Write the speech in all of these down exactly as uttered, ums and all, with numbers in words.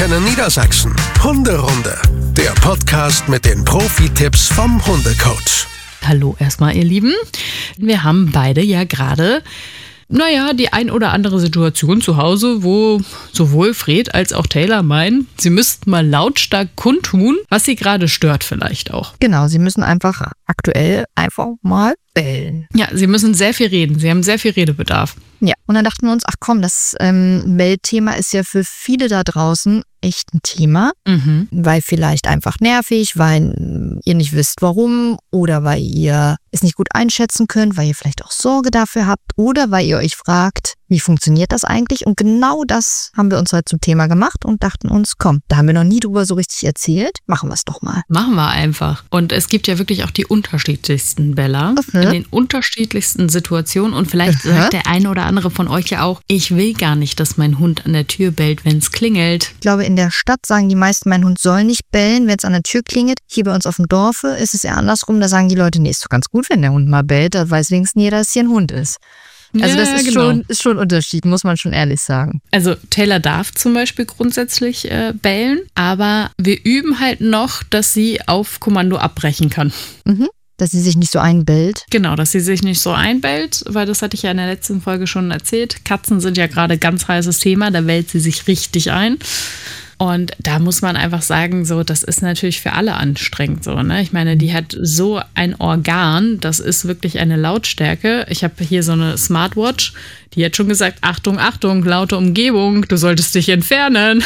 Antenne Niedersachsen. Hunderunde. Der Podcast mit den Profi-Tipps vom Hundecoach. Hallo erstmal, ihr Lieben. Wir haben beide ja gerade, naja, die ein oder andere Situation zu Hause, wo sowohl Fred als auch Taylor meinen, sie müssten mal lautstark kundtun, was sie gerade stört vielleicht auch. Genau, sie müssen einfach aktuell einfach mal bellen. Ja, sie müssen sehr viel reden. Sie haben sehr viel Redebedarf. Ja, und dann dachten wir uns, ach komm, das ähm, Bellthema ist ja für viele da draußen echt ein Thema, Mhm. weil vielleicht einfach nervig, weil ihr nicht wisst warum oder weil ihr es nicht gut einschätzen könnt, weil ihr vielleicht auch Sorge dafür habt oder weil ihr euch fragt, wie funktioniert das eigentlich? Und genau das haben wir uns heute zum Thema gemacht und dachten uns, komm, da haben wir noch nie drüber so richtig erzählt, machen wir es doch mal. Machen wir einfach. Und es gibt ja wirklich auch die unterschiedlichsten Bella Mhm. in den unterschiedlichsten Situationen. Und vielleicht Mhm. sagt der eine oder andere von euch ja auch, ich will gar nicht, dass mein Hund an der Tür bellt, wenn es klingelt. Ich glaube, in der Stadt sagen die meisten, mein Hund soll nicht bellen, wenn es an der Tür klingelt. Hier bei uns auf dem Dorfe ist es eher andersrum. Da sagen die Leute, nee, ist doch ganz gut, wenn der Hund mal bellt. Da weiß wenigstens jeder, dass hier ein Hund ist. Also Ja, das ist, genau. schon, ist schon ein Unterschied, muss man schon ehrlich sagen. Also Taylor darf zum Beispiel grundsätzlich äh, bellen, aber wir üben halt noch, dass sie auf Kommando abbrechen kann. Mhm. Dass sie sich nicht so einbellt. Genau, dass sie sich nicht so einbellt, weil das hatte ich ja in der letzten Folge schon erzählt. Katzen sind ja gerade ganz heißes Thema, da bellt sie sich richtig ein. Und da muss man einfach sagen, so, das ist natürlich für alle anstrengend so, ne? Ich meine, die hat so ein Organ, das ist wirklich eine Lautstärke. Ich habe hier so eine Smartwatch, die hat schon gesagt, Achtung, Achtung, laute Umgebung, du solltest dich entfernen.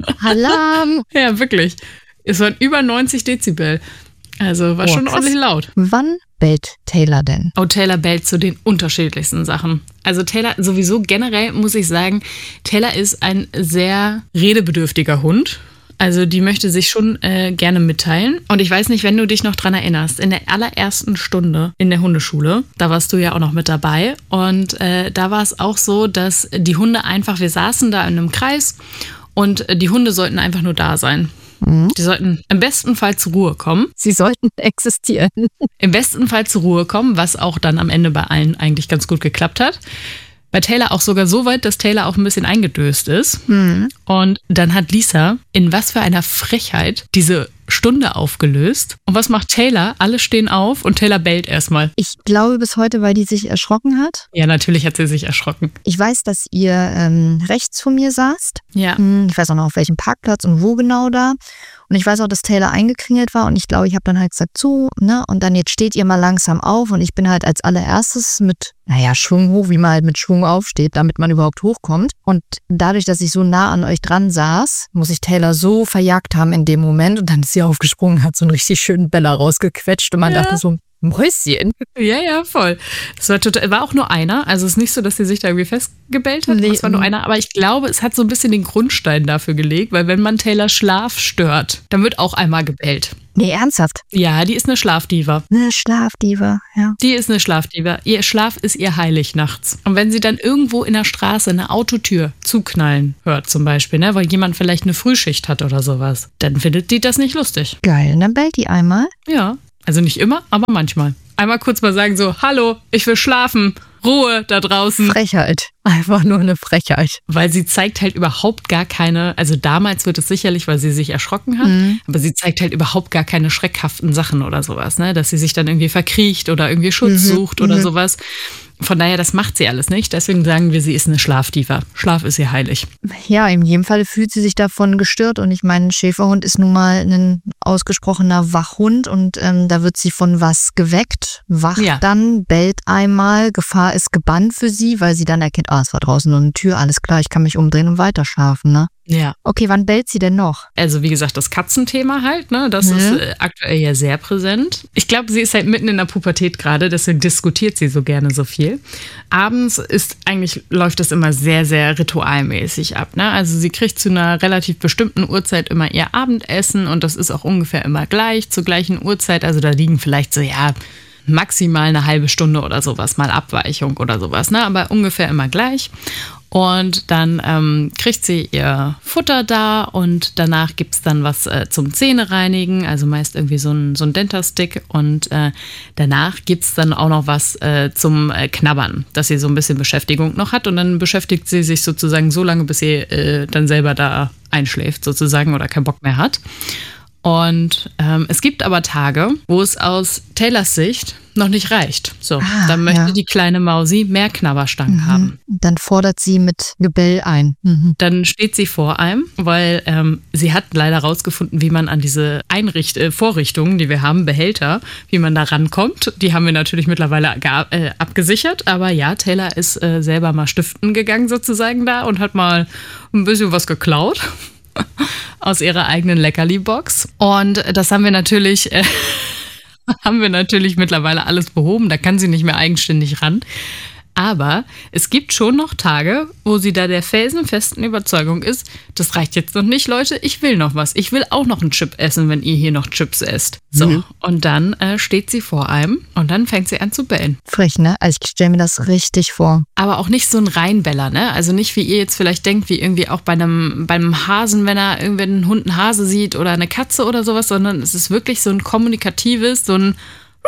Alarm! Ja, wirklich. Es waren über neunzig Dezibel. Also war Oh, schon krass. ordentlich laut. Wann bellt Taylor denn? Oh, Taylor bellt zu den unterschiedlichsten Sachen. Also Taylor, sowieso generell muss ich sagen, Taylor ist ein sehr redebedürftiger Hund. Also die möchte sich schon äh, gerne mitteilen. Und ich weiß nicht, wenn du dich noch dran erinnerst, in der allerersten Stunde in der Hundeschule, da warst du ja auch noch mit dabei. Und äh, da war es auch so, dass die Hunde einfach, wir saßen da in einem Kreis und äh, die Hunde sollten einfach nur da sein. Mhm. Die sollten im besten Fall zur Ruhe kommen. Sie sollten existieren. Im besten Fall zur Ruhe kommen, was auch dann am Ende bei allen eigentlich ganz gut geklappt hat. Bei Taylor auch sogar so weit, dass Taylor auch ein bisschen eingedöst ist. Mhm. Und dann hat Lisa in was für einer Frechheit diese Stunde aufgelöst. Und was macht Taylor? Alle stehen auf und Taylor bellt erstmal. Ich glaube bis heute, weil die sich erschrocken hat. Ja, natürlich hat sie sich erschrocken. Ich weiß, dass ihr ähm, rechts von mir saßt. Ja. Hm, Ich weiß auch noch, auf welchem Parkplatz und wo genau da. Und ich weiß auch, dass Taylor eingekringelt war und ich glaube, ich habe dann halt gesagt, so, ne? Und dann jetzt steht ihr mal langsam auf und ich bin halt als allererstes mit, naja, Schwung hoch, wie man halt mit Schwung aufsteht, damit man überhaupt hochkommt. Und dadurch, dass ich so nah an euch dran saß, muss ich Taylor so verjagt haben in dem Moment und dann ist sie aufgesprungen, hat so einen richtig schönen Bella rausgequetscht und man Ja. dachte so, Mäuschen. Ja, ja, voll. Das war total, war auch nur einer. Also es ist nicht so, dass sie sich da irgendwie festgebellt hat. Nee, Es war nur mm. einer. Aber ich glaube, es hat so ein bisschen den Grundstein dafür gelegt, weil wenn man Taylors Schlaf stört, dann wird auch einmal gebellt. Nee, ernsthaft. Ja, die ist eine Schlafdiva. Eine Schlafdiva, ja. Die ist eine Schlafdiva. Ihr Schlaf ist ihr heilig nachts. Und wenn sie dann irgendwo in der Straße eine Autotür zuknallen hört zum Beispiel, ne, weil jemand vielleicht eine Frühschicht hat oder sowas, dann findet die das nicht lustig. Geil. Und dann bellt die einmal. Ja, also nicht immer, aber manchmal. Einmal kurz mal sagen so, hallo, ich will schlafen, Ruhe da draußen. Frechheit. Einfach nur eine Frechheit. Weil sie zeigt halt überhaupt gar keine, also damals wird es sicherlich, weil sie sich erschrocken hat, Mhm. aber sie zeigt halt überhaupt gar keine schreckhaften Sachen oder sowas, ne? Dass sie sich dann irgendwie verkriecht oder irgendwie Schutz Mhm. sucht oder Mhm. sowas. Von daher, das macht sie alles nicht. Deswegen sagen wir, sie ist eine Schlafdiva. Schlaf ist ihr heilig. Ja, in jedem Fall fühlt sie sich davon gestört und ich meine, ein Schäferhund ist nun mal ein ausgesprochener Wachhund und ähm, da wird sie von was geweckt, wacht Ja. dann, bellt einmal, Gefahr ist gebannt für sie, weil sie dann erkennt, ah, es war draußen nur eine Tür, alles klar, ich kann mich umdrehen und weiter schlafen, ne? Ja. Okay, wann bellt sie denn noch? Also wie gesagt, das Katzenthema halt, ne, das Mhm. ist äh, aktuell ja sehr präsent. Ich glaube, sie ist halt mitten in der Pubertät gerade, deswegen diskutiert sie so gerne so viel. Abends ist eigentlich, läuft das immer sehr, sehr ritualmäßig ab, ne? Also sie kriegt zu einer relativ bestimmten Uhrzeit immer ihr Abendessen und das ist auch ungefähr immer gleich, zur gleichen Uhrzeit. Also da liegen vielleicht so, ja, maximal eine halbe Stunde oder sowas, mal Abweichung oder sowas, ne? Aber ungefähr immer gleich. Und dann ähm, kriegt sie ihr Futter da und danach gibt es dann was äh, zum Zähnereinigen, also meist irgendwie so ein, so ein Dentastick. Und äh, danach gibt es dann auch noch was äh, zum äh, Knabbern, dass sie so ein bisschen Beschäftigung noch hat. Und dann beschäftigt sie sich sozusagen so lange, bis sie äh, dann selber da einschläft sozusagen oder keinen Bock mehr hat. Und ähm, es gibt aber Tage, wo es aus Taylors Sicht noch nicht reicht. So, Ah, dann möchte ja. die kleine Mausi mehr Knabberstangen haben. Dann fordert sie mit Gebell ein. Mhm. Dann steht sie vor einem, weil ähm, sie hat leider rausgefunden, wie man an diese Einricht äh, Vorrichtungen, die wir haben, Behälter, wie man da rankommt. Die haben wir natürlich mittlerweile ga- äh, abgesichert. Aber ja, Taylor ist äh, selber mal stiften gegangen sozusagen da und hat mal ein bisschen was geklaut aus ihrer eigenen Leckerli-Box. Und das haben wir natürlich... Äh, haben wir natürlich mittlerweile alles behoben. Da kann sie nicht mehr eigenständig ran. Aber es gibt schon noch Tage, wo sie da der felsenfesten Überzeugung ist, das reicht jetzt noch nicht, Leute, ich will noch was. Ich will auch noch einen Chip essen, wenn ihr hier noch Chips esst. So, Mhm. und dann äh, steht sie vor einem und dann fängt sie an zu bellen. Frech, ne? Also ich stelle mir das richtig vor. Aber auch nicht so ein Reinbeller, ne? Also nicht, wie ihr jetzt vielleicht denkt, wie irgendwie auch bei einem, bei einem Hasen, wenn er irgendwie einen Hund einen Hase sieht oder eine Katze oder sowas, sondern es ist wirklich so ein kommunikatives, so ein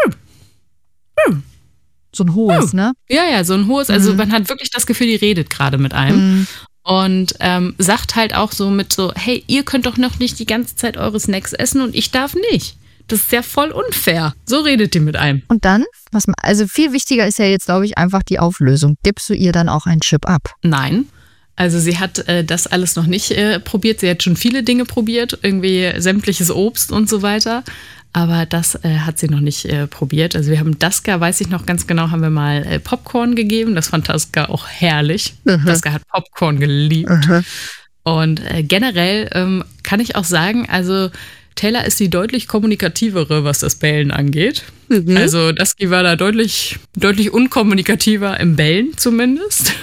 So ein hohes, ne? Ja, ja, so ein hohes, also Mhm. man hat wirklich das Gefühl, die redet gerade mit einem. Mhm. Und ähm, sagt halt auch so mit so, hey, ihr könnt doch noch nicht die ganze Zeit eure Snacks essen und ich darf nicht. Das ist ja voll unfair. So redet die mit einem. Und dann, was ma- also viel wichtiger ist ja jetzt, glaube ich, einfach die Auflösung. Gibst du ihr dann auch einen Chip ab? Nein. Also sie hat äh, das alles noch nicht äh, probiert. Sie hat schon viele Dinge probiert, irgendwie sämtliches Obst und so weiter. Aber das äh, hat sie noch nicht äh, probiert. Also wir haben Daska, weiß ich noch ganz genau, haben wir mal äh, Popcorn gegeben. Das fand Daska auch herrlich. Mhm. Daska hat Popcorn geliebt. Mhm. Und äh, generell ähm, kann ich auch sagen, also Taylor ist die deutlich kommunikativere, was das Bellen angeht. Mhm. Also Dusky war da deutlich, deutlich unkommunikativer im Bellen zumindest.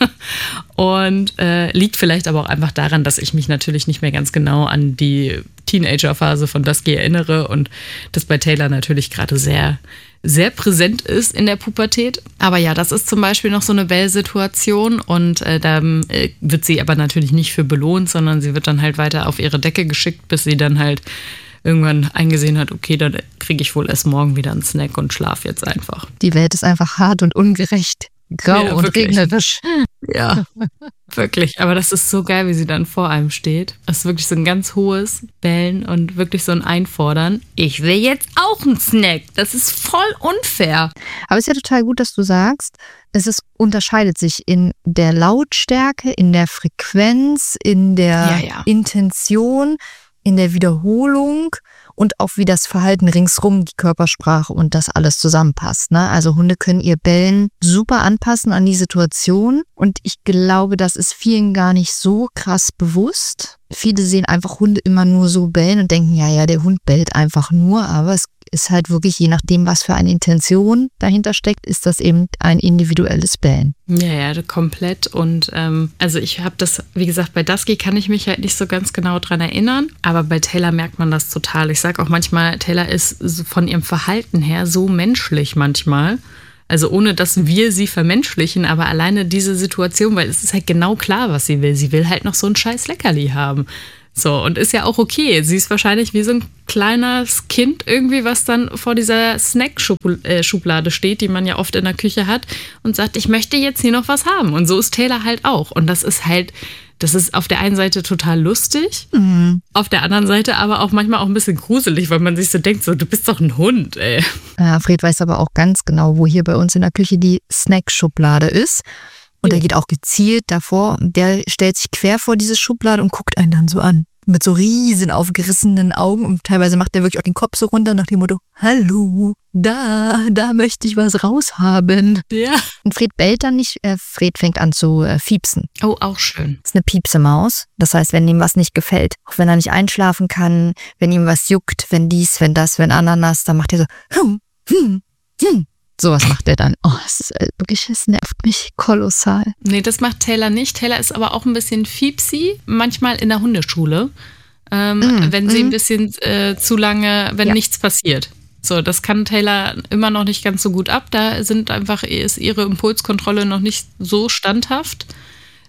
Und äh, liegt vielleicht aber auch einfach daran, dass ich mich natürlich nicht mehr ganz genau an die Teenagerphase von Dusky erinnere und das bei Taylor natürlich gerade sehr, sehr präsent ist in der Pubertät. Aber ja, das ist zum Beispiel noch so eine Bell-Situation und äh, da äh, wird sie aber natürlich nicht für belohnt, sondern sie wird dann halt weiter auf ihre Decke geschickt, bis sie dann halt irgendwann eingesehen hat, okay, dann kriege ich wohl erst morgen wieder einen Snack und schlaf jetzt einfach. Die Welt ist einfach hart und ungerecht, grau Ja, und wirklich. regnerisch. Ja, wirklich. Aber das ist so geil, wie sie dann vor einem steht. Das ist wirklich so ein ganz hohes Bellen und wirklich so ein Einfordern. Ich will jetzt auch einen Snack. Das ist voll unfair. Aber es ist ja total gut, dass du sagst, es ist, unterscheidet sich in der Lautstärke, in der Frequenz, in der Ja, ja. Intention, in der Wiederholung und auch wie das Verhalten ringsrum, die Körpersprache und das alles zusammenpasst. Ne? Also Hunde können ihr Bellen super anpassen an die Situation und ich glaube, das ist vielen gar nicht so krass bewusst. Viele sehen einfach Hunde immer nur so bellen und denken, ja, ja, der Hund bellt einfach nur, aber es ist halt wirklich, je nachdem, was für eine Intention dahinter steckt, ist das eben ein individuelles Bellen. Ja, ja, komplett. Und ähm, also ich habe das, wie gesagt, bei Dusky kann ich mich halt nicht so ganz genau dran erinnern, aber bei Taylor merkt man das total. Ich sage auch manchmal, Taylor ist so von ihrem Verhalten her so menschlich manchmal. Also ohne, dass wir sie vermenschlichen, aber alleine diese Situation, weil es ist halt genau klar, was sie will. Sie will halt noch so ein scheiß Leckerli haben. So, und ist ja auch okay. Sie ist wahrscheinlich wie so ein kleines Kind irgendwie, was dann vor dieser Snack-Schublade steht, die man ja oft in der Küche hat und sagt, ich möchte jetzt hier noch was haben. Und so ist Taylor halt auch. Und das ist halt, das ist auf der einen Seite total lustig, Mhm. auf der anderen Seite aber auch manchmal auch ein bisschen gruselig, weil man sich so denkt, so, du bist doch ein Hund, ey. Ja, Fred weiß aber auch ganz genau, wo hier bei uns in der Küche die Snack-Schublade ist. Und Ja. er geht auch gezielt davor. Der stellt sich quer vor diese Schublade und guckt einen dann so an. Mit so riesen aufgerissenen Augen. Und teilweise macht er wirklich auch den Kopf so runter nach dem Motto, hallo, da, da möchte ich was raushaben. Ja. Und Fred bellt dann nicht, äh, Fred fängt an zu äh, fiepsen. Oh, auch schön. Das ist eine Piepsemaus. Das heißt, wenn ihm was nicht gefällt, auch wenn er nicht einschlafen kann, wenn ihm was juckt, wenn dies, wenn das, wenn Ananas, dann macht er so, hm, hm, hm. Sowas macht er dann. Oh, es ist äh, wirklich, es nervt mich kolossal. Nee, das macht Taylor nicht. Taylor ist aber auch ein bisschen fiepsi, manchmal in der Hundeschule, ähm, Mm, wenn sie mm. ein bisschen äh, zu lange, wenn Ja. nichts passiert. So, das kann Taylor immer noch nicht ganz so gut ab. Da sind einfach, ist ihre Impulskontrolle noch nicht so standhaft.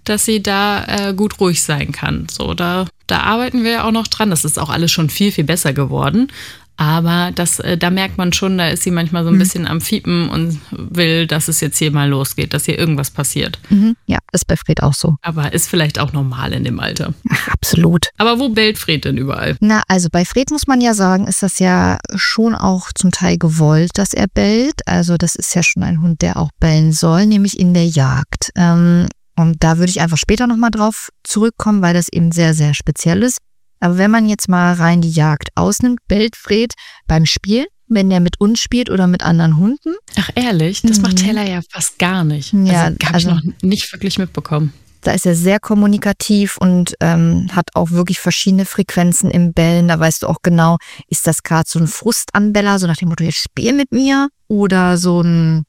dass sie da äh, gut ruhig sein kann. So, da, da arbeiten wir ja auch noch dran. Das ist auch alles schon viel, viel besser geworden. Aber das, äh, da merkt man schon, da ist sie manchmal so ein mhm. bisschen am Fiepen und will, dass es jetzt hier mal losgeht, dass hier irgendwas passiert. Mhm. Ja, das ist bei Fred auch so. Aber ist vielleicht auch normal in dem Alter. Ach, absolut. Aber wo bellt Fred denn überall? Na, also bei Fred muss man ja sagen, ist das ja schon auch zum Teil gewollt, dass er bellt. Also das ist ja schon ein Hund, der auch bellen soll, nämlich in der Jagd. Ähm, und da würde ich einfach später nochmal drauf zurückkommen, weil das eben sehr, sehr speziell ist. Aber wenn man jetzt mal rein die Jagd ausnimmt, bellt Fred beim Spielen, wenn der mit uns spielt oder mit anderen Hunden. Ach ehrlich, das mhm. macht Taylor ja fast gar nicht. Ja, also habe also, ich noch nicht wirklich mitbekommen. Da ist er sehr kommunikativ und ähm, hat auch wirklich verschiedene Frequenzen im Bellen. Da weißt du auch genau, ist das gerade so ein Frustanbeller, so nach dem Motto, jetzt spiel mit mir, oder so ein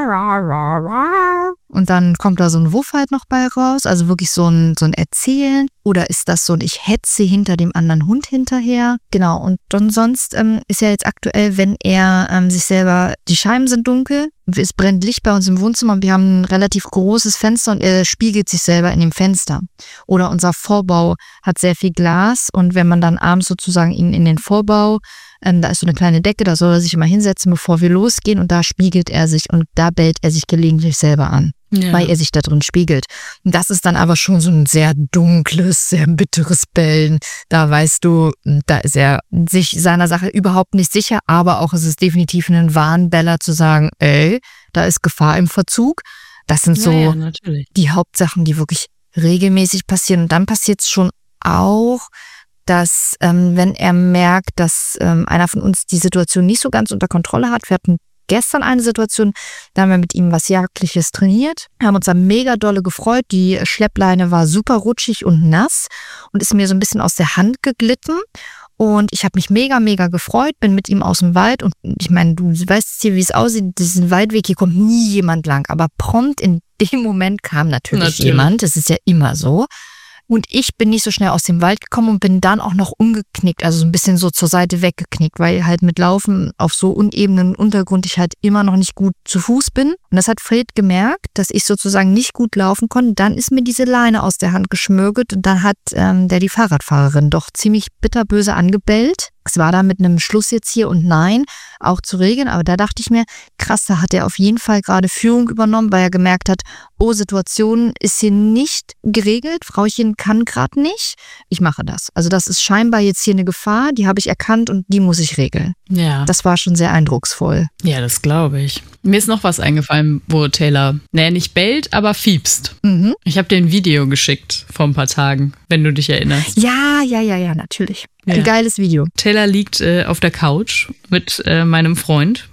und dann kommt da so ein Wuff halt noch bei raus, also wirklich so ein, so ein Erzählen. Oder ist das so ein ich hetze hinter dem anderen Hund hinterher? Genau, und dann sonst ähm, ist ja jetzt aktuell, wenn er ähm, sich selber, die Scheiben sind dunkel, es brennt Licht bei uns im Wohnzimmer und wir haben ein relativ großes Fenster und er spiegelt sich selber in dem Fenster. Oder unser Vorbau hat sehr viel Glas und wenn man dann abends sozusagen ihn in den Vorbau, ähm, da ist so eine kleine Decke, da soll er sich immer hinsetzen, bevor wir losgehen und da spiegelt er sich und da bellt er sich gelegentlich selber an. Ja. Weil er sich da drin spiegelt. Das ist dann aber schon so ein sehr dunkles, sehr bitteres Bellen. Da weißt du, da ist er sich seiner Sache überhaupt nicht sicher, aber auch ist es definitiv ein Warnbeller zu sagen, ey, da ist Gefahr im Verzug. Das sind so ja, ja, die Hauptsachen, die wirklich regelmäßig passieren. Und dann passiert es schon auch, dass ähm, wenn er merkt, dass ähm, einer von uns die Situation nicht so ganz unter Kontrolle hat, wir hatten gestern eine Situation, da haben wir mit ihm was Jagdliches trainiert, haben uns da mega dolle gefreut. Die Schleppleine war super rutschig und nass und ist mir so ein bisschen aus der Hand geglitten. Und ich habe mich mega, mega gefreut, bin mit ihm aus dem Wald und ich meine, du weißt hier, wie es aussieht, diesen Waldweg, hier kommt nie jemand lang. Aber prompt in dem Moment kam natürlich, natürlich. jemand, das ist ja immer so. Und ich bin nicht so schnell aus dem Wald gekommen und bin dann auch noch umgeknickt, also so ein bisschen so zur Seite weggeknickt, weil halt mit Laufen auf so unebenen Untergrund ich halt immer noch nicht gut zu Fuß bin. Und das hat Fred gemerkt, dass ich sozusagen nicht gut laufen konnte. Dann ist mir diese Leine aus der Hand geschmürgelt und dann hat ähm, der die Fahrradfahrerin doch ziemlich bitterböse angebellt. Es war da mit einem Schluss jetzt hier und nein auch zu regeln, aber da dachte ich mir, krass, da hat er auf jeden Fall gerade Führung übernommen, weil er gemerkt hat, oh, Situation ist hier nicht geregelt, Frauchen kann gerade nicht, ich mache das. Also das ist scheinbar jetzt hier eine Gefahr, die habe ich erkannt und die muss ich regeln. Ja. Das war schon sehr eindrucksvoll. Ja, das glaube ich. Mir ist noch was eingefallen, wo Taylor, naja, nicht bellt, aber fiepst. Mhm. Ich habe dir ein Video geschickt vor ein paar Tagen, wenn du dich erinnerst. Ja, ja, ja, ja, natürlich. Ja. Ein geiles Video. Taylor liegt äh, auf der Couch mit äh, meinem Freund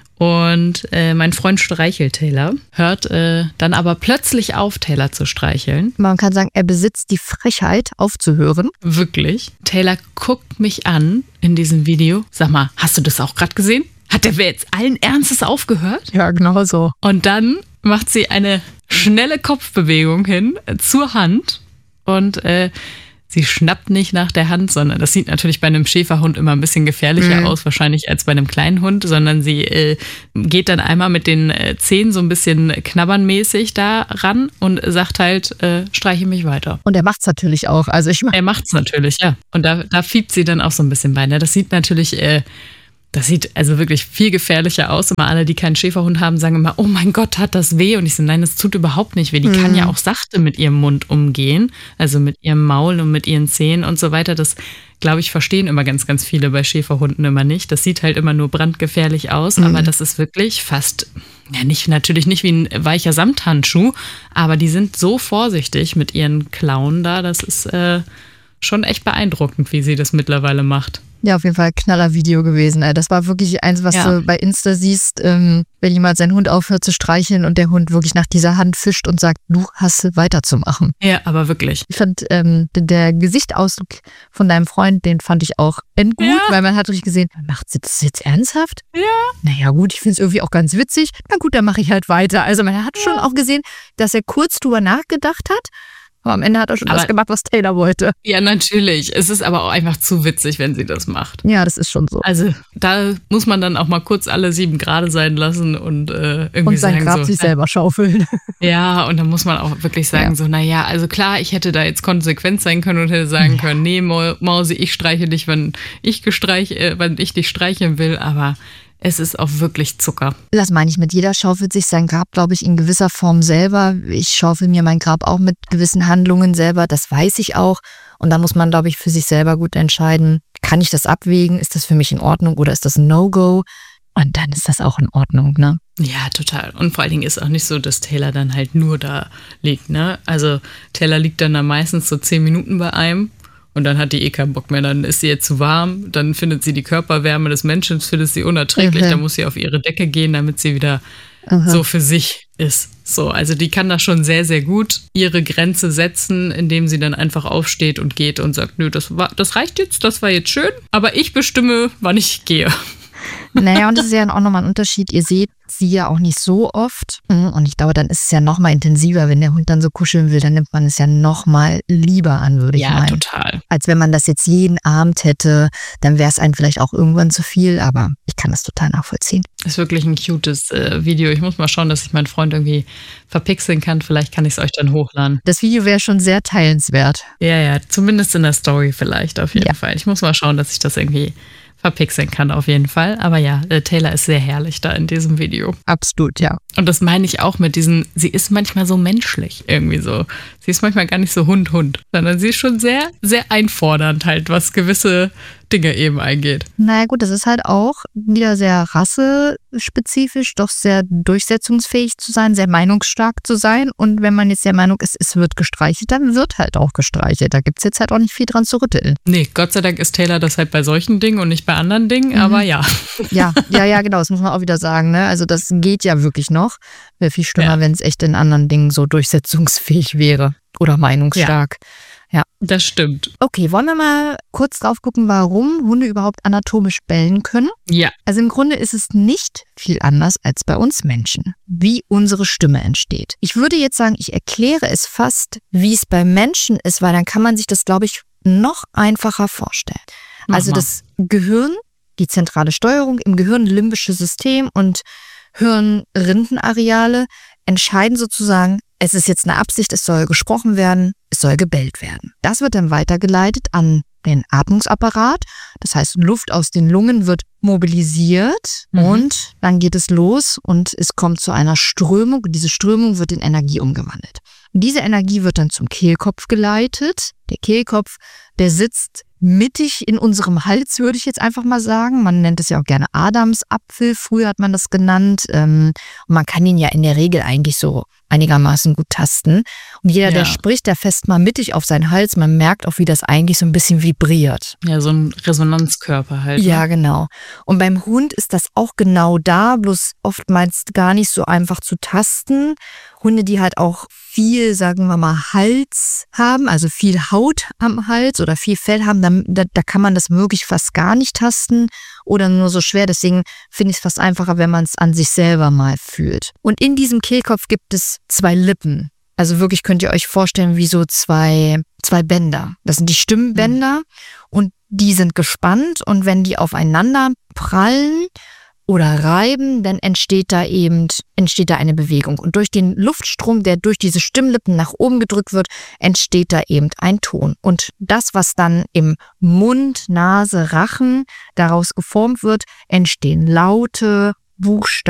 und äh, mein Freund streichelt Taylor, hört äh, dann aber plötzlich auf, Taylor zu streicheln. Man kann sagen, er besitzt die Frechheit, aufzuhören. Wirklich. Taylor guckt mich an in diesem Video. Sag mal, hast du das auch gerade gesehen? Hat der jetzt allen Ernstes aufgehört? Ja, genau so. Und dann macht sie eine schnelle Kopfbewegung hin äh, zur Hand und äh, sie schnappt nicht nach der Hand, sondern das sieht natürlich bei einem Schäferhund immer ein bisschen gefährlicher mhm. aus, wahrscheinlich als bei einem kleinen Hund, sondern sie äh, geht dann einmal mit den äh, Zähnen so ein bisschen knabbernmäßig da ran und sagt halt, äh, streiche mich weiter. Und er macht's natürlich auch. Also ich mach er macht's natürlich, ja. Und da, da fiebt sie dann auch so ein bisschen bei. Ne? Das sieht natürlich... Äh, Das sieht also wirklich viel gefährlicher aus. Immer alle, die keinen Schäferhund haben, sagen immer, oh mein Gott, hat das weh? Und ich so, nein, das tut überhaupt nicht weh. Die mhm. kann ja auch sachte mit ihrem Mund umgehen, also mit ihrem Maul und mit ihren Zähnen und so weiter. Das, glaube ich, verstehen immer ganz, ganz viele bei Schäferhunden immer nicht. Das sieht halt immer nur brandgefährlich aus, mhm. aber das ist wirklich fast, ja nicht natürlich nicht wie ein weicher Samthandschuh, aber die sind so vorsichtig mit ihren Klauen da. Das ist äh, schon echt beeindruckend, wie sie das mittlerweile macht. Ja, auf jeden Fall Knaller-Video gewesen. Das war wirklich eins, was ja. du bei Insta siehst, ähm, wenn jemand seinen Hund aufhört zu streicheln und der Hund wirklich nach dieser Hand fischt und sagt, du hast weiterzumachen. Ja, aber wirklich. Ich fand ähm, der Gesichtsausdruck von deinem Freund, den fand ich auch endgut, ja. weil man hat wirklich gesehen, macht sie das jetzt ernsthaft? Ja. Naja gut, ich finde es irgendwie auch ganz witzig. Na gut, dann mache ich halt weiter. Also man hat ja. schon auch gesehen, dass er kurz drüber nachgedacht hat, Aber am Ende hat er schon Aber- das gemacht, was Taylor wollte. Ja, natürlich. Es ist aber auch einfach zu witzig, wenn sie das macht. Ja, das ist schon so. Also da muss man dann auch mal kurz alle sieben Grade sein lassen und äh, irgendwie Und sein sagen Grab so, sich selber schaufeln. ja, und dann muss man auch wirklich sagen Ja. so, naja, also klar, ich hätte da jetzt konsequent sein können und hätte sagen Ja. können, nee, Mau- Mausi, ich streiche dich, wenn ich gestreich, äh, wenn ich dich streicheln will, aber es ist auch wirklich Zucker. Das meine ich mit, jeder schaufelt sich sein Grab, glaube ich, in gewisser Form selber. Ich schaufel mir mein Grab auch mit gewissen Handlungen selber, das weiß ich auch. Und da muss man, glaube ich, für sich selber gut entscheiden, kann ich das abwägen, ist das für mich in Ordnung oder ist das ein No-Go? Und dann ist das auch in Ordnung, ne? Ja, total. Und vor allen Dingen ist auch nicht so, dass Taylor dann halt nur da liegt, ne? Also Taylor liegt dann da meistens so zehn Minuten bei einem. Und dann hat die eh keinen Bock mehr. Dann ist sie jetzt zu warm, dann findet sie die Körperwärme des Menschen, findet sie unerträglich, Mhm. dann muss sie auf ihre Decke gehen, damit sie wieder Aha. so für sich ist. So, also die kann da schon sehr, sehr gut ihre Grenze setzen, indem sie dann einfach aufsteht und geht und sagt, nö, das war, das reicht jetzt, das war jetzt schön, aber ich bestimme, wann ich gehe. Naja, und das ist ja auch nochmal ein Unterschied. Ihr seht sie ja auch nicht so oft. Und ich glaube, dann ist es ja nochmal intensiver, wenn der Hund dann so kuscheln will, dann nimmt man es ja nochmal lieber an, würde ich Ja, meinen. total. Als wenn man das jetzt jeden Abend hätte, dann wäre es einem vielleicht auch irgendwann zu viel, aber ich kann das total nachvollziehen. Ist wirklich ein cutes äh, Video. Ich muss mal schauen, dass ich meinen Freund irgendwie verpixeln kann. Vielleicht kann ich es euch dann hochladen. Das Video wäre schon sehr teilenswert. Ja, ja, zumindest in der Story vielleicht auf jeden Ja. Fall. Ich muss mal schauen, dass ich das irgendwie verpixeln kann auf jeden Fall. Aber ja, äh, Taylor ist sehr herrlich da in diesem Video. Absolut, ja. Und das meine ich auch mit diesen, sie ist manchmal so menschlich irgendwie so. Sie ist manchmal gar nicht so Hund-Hund, sondern sie ist schon sehr, sehr einfordernd halt, was gewisse Dinge eben eingeht. Naja gut, das ist halt auch wieder sehr rassespezifisch, doch sehr durchsetzungsfähig zu sein, sehr meinungsstark zu sein. Und wenn man jetzt der Meinung ist, es wird gestreichelt, dann wird halt auch gestreichelt. Da gibt's jetzt halt auch nicht viel dran zu rütteln. Nee, Gott sei Dank ist Taylor das halt bei solchen Dingen und nicht bei anderen Dingen, Mhm. aber ja. Ja, ja, ja, genau, das muss man auch wieder sagen. Ne? Also das geht ja wirklich noch. Wäre viel schlimmer, Ja. wenn es echt in anderen Dingen so durchsetzungsfähig wäre oder meinungsstark. Das stimmt. Okay, wollen wir mal kurz drauf gucken, warum Hunde überhaupt anatomisch bellen können? Ja, Also im Grunde ist es nicht viel anders als bei uns Menschen, wie unsere Stimme entsteht. Ich würde jetzt sagen, ich erkläre es fast, wie es bei Menschen ist, weil dann kann man sich das, glaube ich, noch einfacher vorstellen. Mach Also mal. das Gehirn, die zentrale Steuerung im Gehirn, limbische System und Hirnrindenareale entscheiden sozusagen, es ist jetzt eine Absicht, es soll gesprochen werden, es soll gebellt werden. Das wird dann weitergeleitet an den Atmungsapparat. Das heißt, Luft aus den Lungen wird mobilisiert Mhm. und dann geht es los und es kommt zu einer Strömung. Diese Strömung wird in Energie umgewandelt. Und diese Energie wird dann zum Kehlkopf geleitet. Der Kehlkopf, der sitzt mittig in unserem Hals, würde ich jetzt einfach mal sagen. Man nennt es ja auch gerne Adamsapfel. Früher hat man das genannt. Ähm, und man kann ihn ja in der Regel eigentlich so einigermaßen gut tasten. Und jeder, Ja. der spricht, der fässt mal mittig auf seinen Hals. Man merkt auch, wie das eigentlich so ein bisschen vibriert. ja, so ein Resonanzkörper halt. Ja, Ne? genau. Und beim Hund ist das auch genau da, bloß oftmals gar nicht so einfach zu tasten. Hunde, die halt auch viel, sagen wir mal, Hals haben, also viel Haut am Hals oder viel Fell haben, da, da, da kann man das wirklich fast gar nicht tasten oder nur so schwer. Deswegen finde ich es fast einfacher, wenn man es an sich selber mal fühlt. Und in diesem Kehlkopf gibt es zwei Lippen. Also wirklich könnt ihr euch vorstellen wie so zwei, zwei Bänder. Das sind die Stimmbänder und die sind gespannt und wenn die aufeinander prallen oder reiben, dann entsteht da eben, entsteht da eine Bewegung. Und durch den Luftstrom, der durch diese Stimmlippen nach oben gedrückt wird, entsteht da eben ein Ton. Und das, was dann im Mund, Nase, Rachen daraus geformt wird, entstehen Laute, Buchstaben,